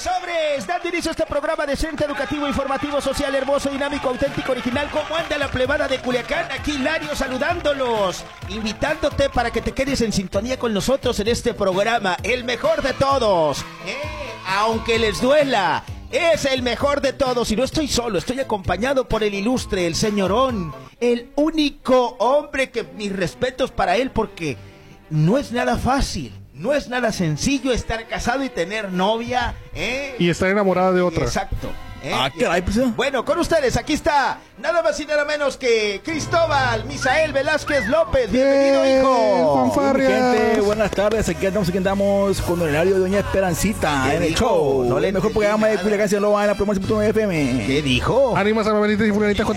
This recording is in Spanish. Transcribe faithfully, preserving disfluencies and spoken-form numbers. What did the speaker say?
Sobres, dando inicio a este programa decente, educativo, informativo, social, hermoso, dinámico, auténtico, original. ¿Cómo anda la plebada de Culiacán? Aquí Hilario saludándolos, invitándote para que te quedes en sintonía con nosotros en este programa, el mejor de todos. Eh, aunque les duela, es el mejor de todos. Y no estoy solo, estoy acompañado por el ilustre, el señorón, el único hombre que mis respetos para él, porque no es nada fácil. No es nada sencillo estar casado y tener novia, ¿eh? Y estar enamorada de otra. Exacto. ¿eh? Ah, caray, pues. Bueno, con ustedes, aquí está, nada más y nada menos que Cristóbal Misael Velázquez López. Bienvenido, ¡Eh, hijo. fanfarrias! Gente, buenas tardes. Aquí andamos, aquí andamos con el horario de Doña Esperancita en el dijo? show. No le el mejor entendí programa de nada. Culiacán, Sinaloa, en la promoción punto F M. ¿Qué dijo? Ánima, San Benito y Fulanita.